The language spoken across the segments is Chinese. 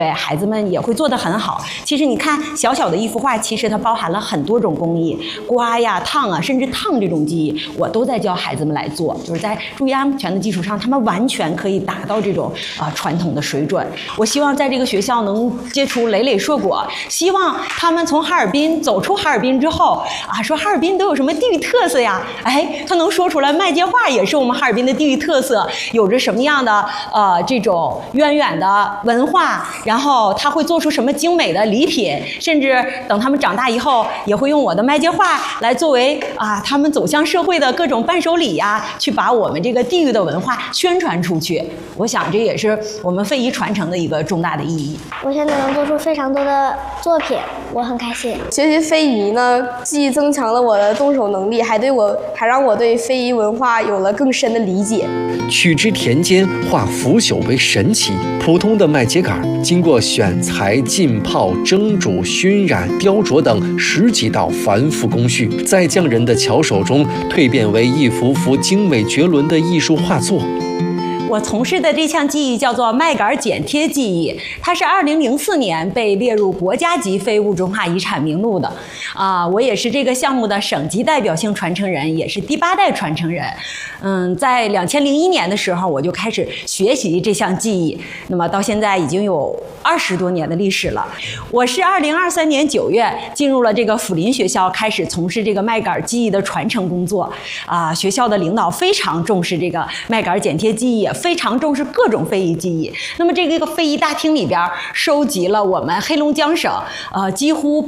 对，孩子们也会做得很好。其实你看，小小的一幅画，其实它包含了很多种工艺，刮呀、烫啊，甚至烫这种技艺，我都在教孩子们来做。就是在注意安全的基础上，他们完全可以达到这种传统的水准。我希望在这个学校能结出累累硕果，希望他们从哈尔滨走出哈尔滨之后说哈尔滨都有什么地域特色呀？哎，他能说出来麦秸画也是我们哈尔滨的地域特色，有着什么样的这种渊源的文化。然后他会做出什么精美的礼品，甚至等他们长大以后，也会用我的麦秸画来作为他们走向社会的各种伴手礼呀，去把我们这个地域的文化宣传出去。我想这也是我们非遗传承的一个重大的意义。 我现在能做出非常多的作品，我很开心。 学习非遗呢，既增强了我的动手能力，还让我对非遗文化有了更深的理解。 取之田间，化腐朽为神奇。普通的麦秸秆经过选材、浸泡、蒸煮、熏染、雕琢等10几道繁复工序，在匠人的巧手中蜕变为一幅幅精美绝伦的艺术画作。 我从事的这项技艺叫做麦秆剪贴技艺，它是2004年被列入国家级非物质文化遗产名录的。我也是这个项目的省级代表性传承人，也是第8代传承人。在2001年的时候，我就开始学习这项技艺，那么到现在已经有20多年的历史了。我是2023年9月进入了这个辅林学校，开始从事这个麦秆技艺的传承工作。学校的领导非常重视这个麦秆剪贴技艺，非常重视各种非遗技艺。那么这个非遗大厅里边收集了我们黑龙江省几乎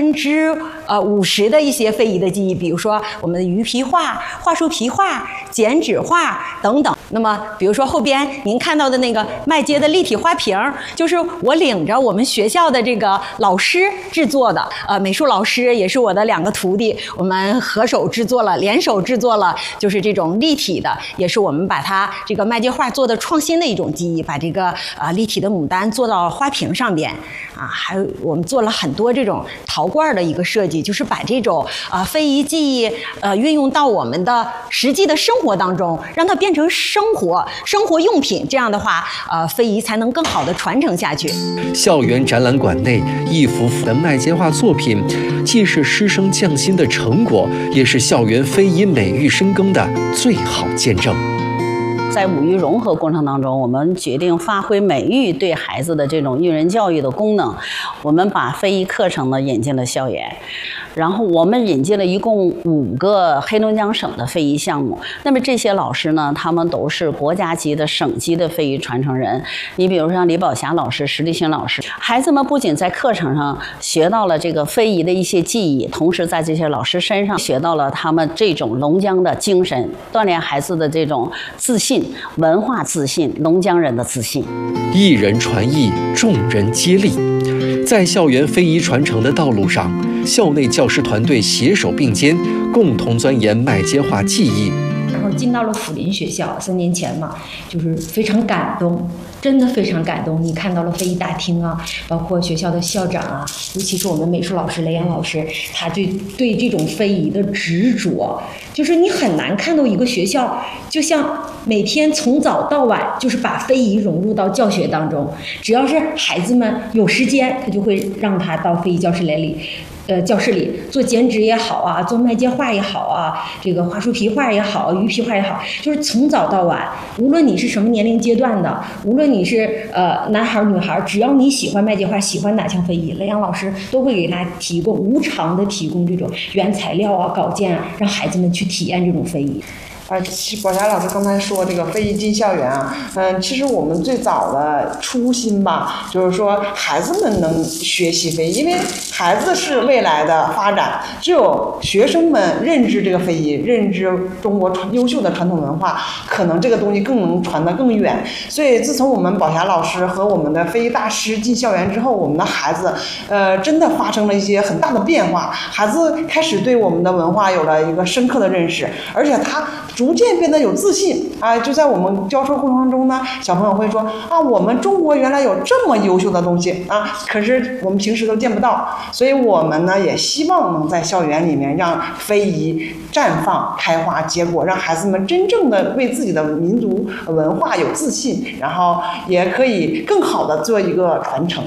50%的一些非遗的技艺，比如说我们的鱼皮画、桦树皮画、剪纸画等等。那么比如说后边您看到的那个麦秸的立体花瓶，就是我领着我们学校的这个老师制作的，美术老师也是我的2个徒弟，我们联手制作了，就是这种立体的，也是我们把它这个麦秸画做的创新的一种技艺，把这个立体的牡丹做到花瓶上边还有我们做了很多这种陶罐的一个设计，就是把这种非遗技艺运用到我们的实际的生活当中，让它变成生活用品，这样的话非遗才能更好的传承下去。 校园展览馆内一幅幅的麦秸画作品，既是师生匠心的成果，也是校园非遗美育深耕的最好见证。 在五育融合过程当中，我们决定发挥美育对孩子的这种育人教育的功能，我们把非遗课程呢引进了校园，然后我们引进了一共5个黑龙江省的非遗项目。那么这些老师呢，他们都是国家级的、省级的非遗传承人。你比如说像李宝霞老师、石立新老师，孩子们不仅在课程上学到了这个非遗的一些技艺，同时在这些老师身上学到了他们这种龙江的精神，锻炼孩子的这种自信。文化自信，龙江人的自信。 一人传艺，众人接力。在校园非遗传承的道路上，校内教师团队携手并肩，共同钻研麦秸画技艺。 然后进到了辅林学校，3年前嘛，就是非常感动，真的非常感动。你看到了非遗大厅包括学校的校长尤其是我们美术老师雷阳老师，他对这种非遗的执着，就是你很难看到一个学校就像每天从早到晚就是把非遗融入到教学当中。只要是孩子们有时间，他就会让他到非遗教室里做剪纸也好做麦秸画也好这个桦树皮画也好，鱼皮画也好，就是从早到晚，无论你是什么年龄阶段的，无论你是男孩女孩，只要你喜欢麦秸画，喜欢哪项非遗，雷阳老师都会给他无偿的提供这种原材料稿件让孩子们去体验这种非遗。 其实宝霞老师刚才说这个非遗进校园其实我们最早的初心吧，就是说孩子们能学习非遗，因为孩子是未来的发展，只有学生们认知这个非遗，认知中国优秀的传统文化，可能这个东西更能传得更远。所以自从我们宝霞老师和我们的非遗大师进校园之后，我们的孩子真的发生了一些很大的变化，孩子开始对我们的文化有了一个深刻的认识，而且他逐渐变得有自信就在我们教授过程中呢，小朋友会说我们中国原来有这么优秀的东西可是我们平时都见不到。所以我们呢也希望能在校园里面让非遗绽放、开花结果，让孩子们真正的为自己的民族文化有自信，然后也可以更好的做一个传承。